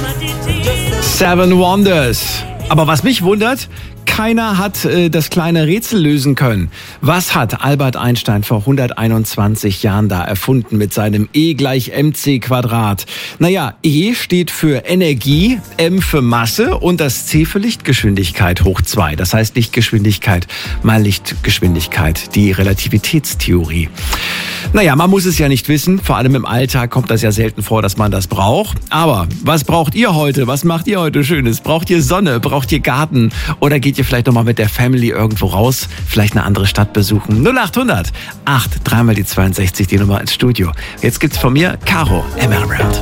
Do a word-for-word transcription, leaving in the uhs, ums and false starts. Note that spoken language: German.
Seven Wonders. Aber was mich wundert, keiner hat äh, das kleine Rätsel lösen können. Was hat Albert Einstein vor hunderteinundzwanzig Jahren da erfunden mit seinem E gleich mc Quadrat? Naja, E steht für Energie, M für Masse und das C für Lichtgeschwindigkeit hoch zwei. Das heißt Lichtgeschwindigkeit mal Lichtgeschwindigkeit, die Relativitätstheorie. Naja, man muss es ja nicht wissen. Vor allem im Alltag kommt das ja selten vor, dass man das braucht. Aber was braucht ihr heute? Was macht ihr heute Schönes? Braucht ihr Sonne? Braucht ihr Garten? Oder geht ihr vielleicht nochmal mit der Family irgendwo raus? Vielleicht eine andere Stadt besuchen? null acht hundert acht, dreimal die zweiundsechzig, die Nummer ins Studio. Jetzt gibt's von mir Caro Emerald.